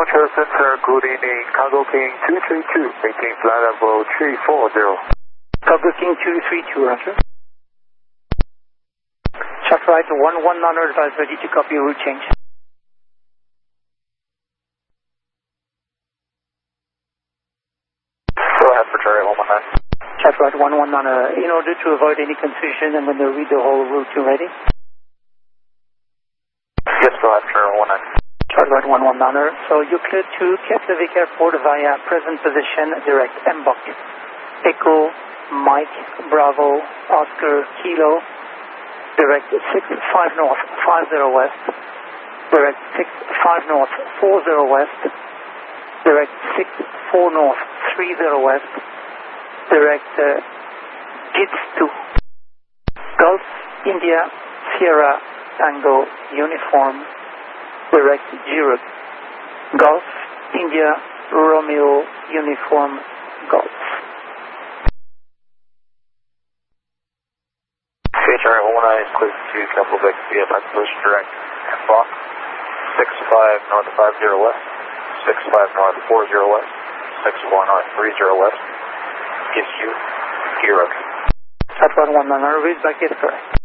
Control Center, good evening. Cargo King 232, making flight level 340. Cargo King 232, roger. Chart right 119, advise ready to copy route change. Go ahead for Charlie 119. Chart right 119, in order to avoid any confusion, I'm going to read the whole route. You ready? Yes, go ahead, Charlie 119. Chart right 119, so you're cleared to Keflavik Airport via present position, direct MBOC. Echo, Mike, Bravo, Oscar, Kilo, direct 65 north, 50 west, direct 65 north, 40 west, direct 64 north, 30 west, direct GITS 2, Gulf, India, Sierra, Tango, Uniform, direct Europe, Gulf, India, Romeo, Uniform, Gulf. Charlie 119 is cleared to Keflavik via position direct MBOC. 65 north 50 west, 65 north 40 west, 64 north 30 west. Gives you 0. Chart 119, read back is correct.